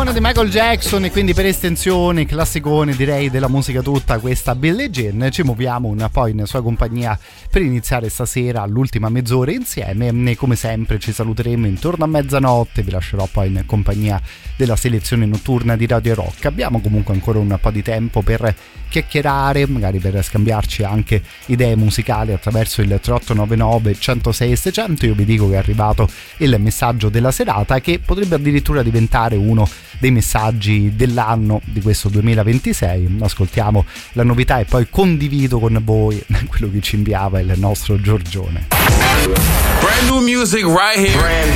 classicone di Michael Jackson e quindi per estensione classicone direi della musica tutta, questa Billie Jean. Ci muoviamo un po' in sua compagnia per iniziare stasera l'ultima mezz'ora insieme e come sempre ci saluteremo intorno a mezzanotte, vi lascerò poi in compagnia della selezione notturna di Radio Rock. Abbiamo comunque ancora un po' di tempo per chiacchierare, magari per scambiarci anche idee musicali attraverso il 3899 106 600. Io vi dico che è arrivato il messaggio della serata, che potrebbe addirittura diventare uno dei messaggi dell'anno di questo 2026. Ascoltiamo la novità e poi condivido con voi quello che ci inviava il nostro Giorgione. Brand new music right here.